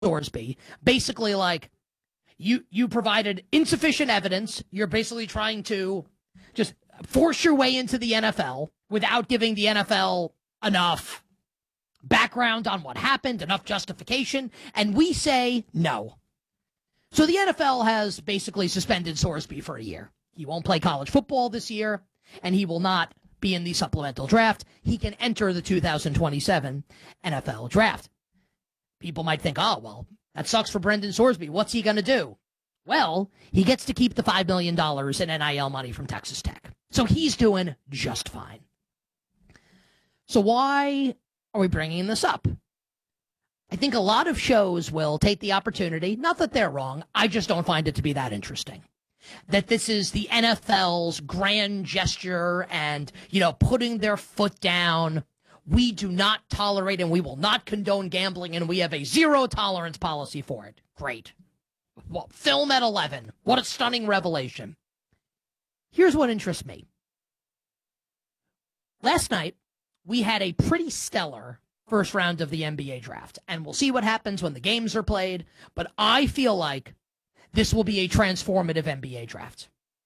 Sorsby, basically like you provided insufficient evidence. You're basically trying to just force your way into the NFL without giving the NFL enough background on what happened, enough justification, and we say no. So the NFL has basically suspended Sorsby for a year. He won't play college football this year, and he will not be in the supplemental draft. He can enter the 2027 NFL draft. People might think, oh, well, that sucks for Brendan Sorsby. What's he going to do? Well, he gets to keep the $5 million in NIL money from Texas Tech. So he's doing just fine. So why are we bringing this up? I think a lot of shows will take the opportunity, not that they're wrong, I just don't find it to be that interesting, that this is the NFL's grand gesture and, putting their foot down. We do not tolerate and we will not condone gambling, and we have a zero tolerance policy for it. Great. Well, film at 11. What a stunning revelation. Here's what interests me. Last night, we had a pretty stellar first round of the NBA draft, and we'll see what happens when the games are played, but I feel like this will be a transformative NBA draft.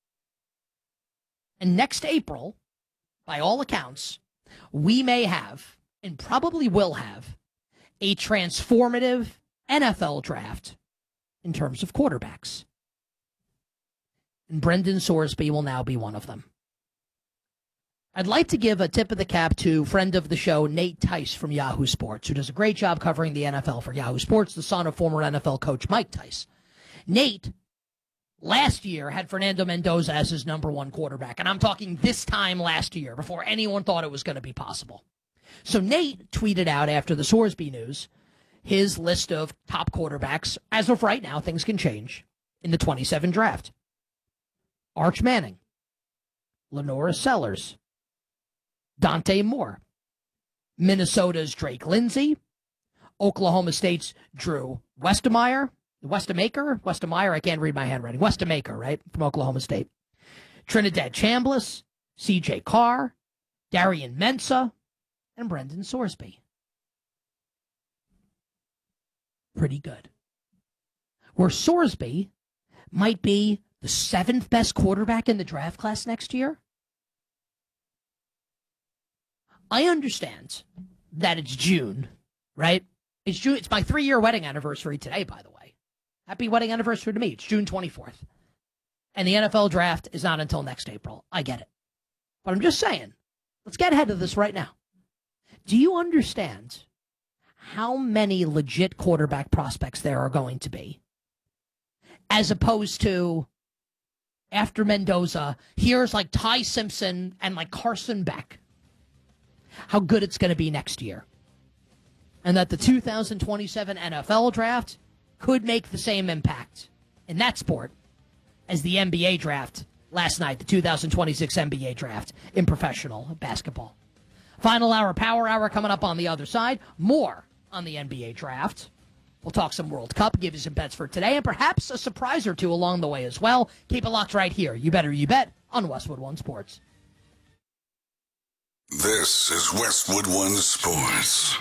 And next April, by all accounts, we may have, and probably will have, a transformative NFL draft in terms of quarterbacks. And Brendan Sorsby will now be one of them. I'd like to give a tip of the cap to friend of the show, Nate Tice from Yahoo Sports, who does a great job covering the NFL for Yahoo Sports, the son of former NFL coach Mike Tice. Nate, last year, had Fernando Mendoza as his number one quarterback, and I'm talking this time last year, before anyone thought it was going to be possible. So Nate tweeted out after the Sorsby news his list of top quarterbacks. As of right now, things can change, in the 27 draft. Arch Manning, Lenora Sellers, Dante Moore, Minnesota's Drake Lindsay, Oklahoma State's Drew Westemacher, I can't read my handwriting, Westemacher, right, from Oklahoma State, Trinidad Chambliss, C.J. Carr, Darian Mensah, and Brendan Sorsby. Pretty good. Where Sorsby might be the 7th best quarterback in the draft class next year. I understand that it's June, right? It's June. It's my 3-year wedding anniversary today, by the way. Happy wedding anniversary to me. It's June 24th. And the NFL draft is not until next April. I get it. But I'm just saying, let's get ahead of this right now. Do you understand how many legit quarterback prospects there are going to be? As opposed to, after Mendoza, here's like Ty Simpson and like Carson Beck. How good it's going to be next year. And that the 2027 NFL draft could make the same impact in that sport as the NBA draft last night, the 2026 NBA draft in professional basketball. Final hour, power hour coming up on the other side. More on the NBA draft. We'll talk some World Cup, give you some bets for today, and perhaps a surprise or two along the way as well. Keep it locked right here. You better you bet on Westwood One Sports. This is Westwood One Sports.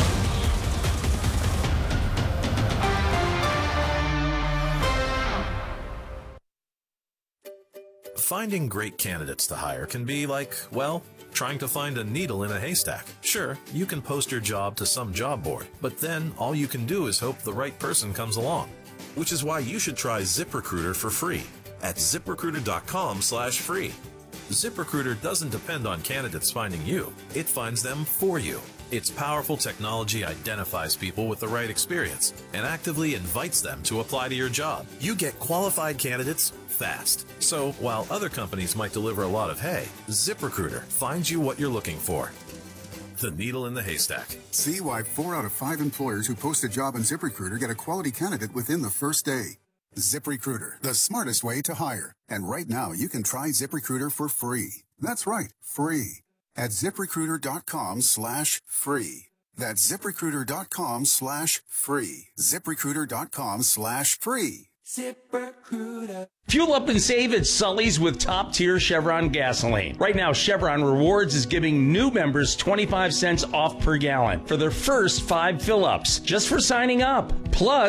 Finding great candidates to hire can be like, well, trying to find a needle in a haystack. Sure, you can post your job to some job board, but then all you can do is hope the right person comes along. Which is why you should try ZipRecruiter for free at ZipRecruiter.com/free. ZipRecruiter doesn't depend on candidates finding you. It finds them for you. Its powerful technology identifies people with the right experience and actively invites them to apply to your job. You get qualified candidates fast. So while other companies might deliver a lot of hay, ZipRecruiter finds you what you're looking for. The needle in the haystack. See why 4 out of 5 employers who post a job on ZipRecruiter get a quality candidate within the first day. ZipRecruiter, the smartest way to hire. And right now, you can try ZipRecruiter for free. That's right, free. At ZipRecruiter.com/free. That's ZipRecruiter.com/free. ZipRecruiter.com/free. ZipRecruiter. Fuel up and save at Sully's with top-tier Chevron gasoline. Right now, Chevron Rewards is giving new members 25 cents off per gallon for their first 5 fill-ups just for signing up. Plus,